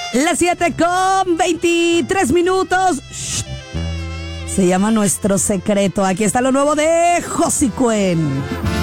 Las 7:23. Shh. Se llama Nuestro Secreto. Aquí está lo nuevo de Josy Cuen.